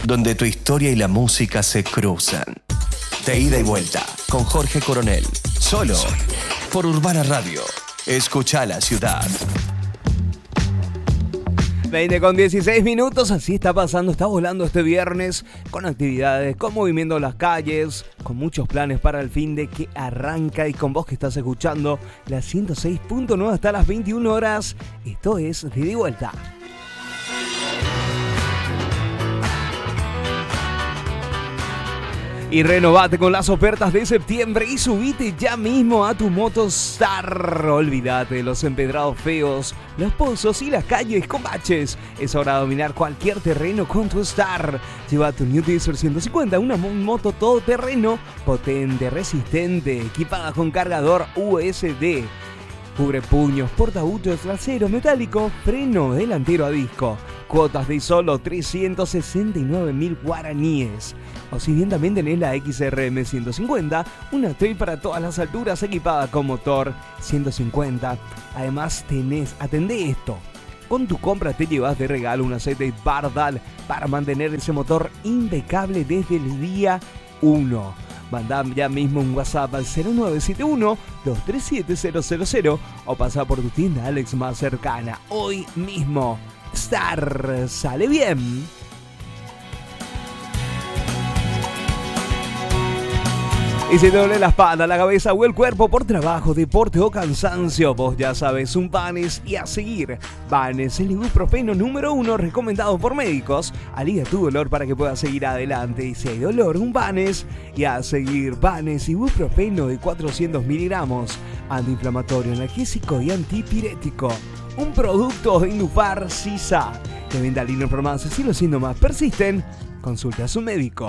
donde tu historia y la música se cruzan. De ida y vuelta, con Jorge Coronel. Solo por Urbana Radio. Escucha la ciudad. 20:16, así está pasando, está volando este viernes, con actividades, con movimiento en las calles, con muchos planes para el fin de que arranca y con vos que estás escuchando la 106.9 hasta las 21 horas. Esto es De ida y vuelta. Y renovate con las ofertas de septiembre y subite ya mismo a tu Motostar. Olvídate de los empedrados feos, los pozos y las calles con baches. Es hora de dominar cualquier terreno con tu Star. Lleva tu New Diesel 150, una moto todoterreno, potente, resistente, equipada con cargador USB. Cubre puños, portabutos trasero metálico, freno delantero a disco. Cuotas de solo 369.000 guaraníes. O si bien también tenés la XRM 150, una trail para todas las alturas equipada con motor 150. Además atendé esto. Con tu compra te llevas de regalo un aceite Bardal para mantener ese motor impecable desde el día 1. Mandá ya mismo un WhatsApp al 0971-237-000 o pasa por tu tienda Alex más cercana hoy mismo. Star sale bien. Y si te duele la espalda, la cabeza o el cuerpo por trabajo, deporte o cansancio, vos ya sabes, un Vanes y a seguir. Vanes, el ibuprofeno número 1 recomendado por médicos. Alivia tu dolor para que puedas seguir adelante. Y si hay dolor, un Vanes y a seguir. Vanes, ibuprofeno de 400 miligramos. Antiinflamatorio, analgésico y antipirético. Un producto de Indufar Sisa. De venta libre en farmacias. Si los síntomas persisten, consulte a su médico.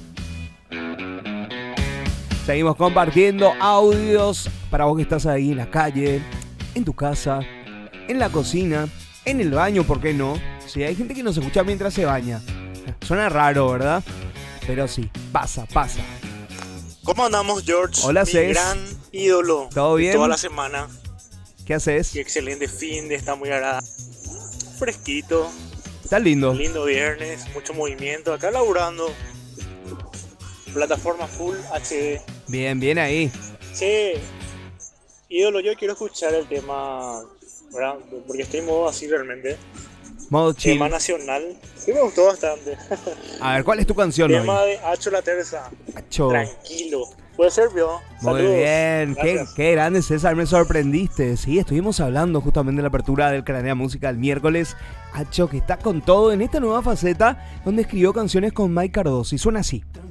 Seguimos compartiendo audios para vos que estás ahí en la calle, en tu casa, en la cocina, en el baño, ¿por qué no? Sí, hay gente que nos escucha mientras se baña. Suena raro, ¿verdad? Pero sí, pasa. ¿Cómo andamos, George? Hola, Mi Cés. gran ídolo. ¿Todo bien? Toda la semana. ¿Qué haces? Qué excelente fin de, está muy agradable. Fresquito. Está lindo. Lindo viernes, mucho movimiento. Acá laburando. Plataforma Full HD. Bien ahí. Sí, ídolo, yo quiero escuchar el tema, ¿verdad? Porque estoy en modo así realmente. Modo chill. Tema nacional. Sí, me gustó bastante. A ver, ¿cuál es tu canción Tema hoy? de Hacho la Terza. Hacho. Tranquilo. Puede ser, ¿vio? Muy Saludos. bien, Gracias. qué grande, César, me sorprendiste. Sí, estuvimos hablando justamente de la apertura del Cranea Música el miércoles. Hacho, que está con todo en esta nueva faceta donde escribió canciones con Mike Cardoso y suena así.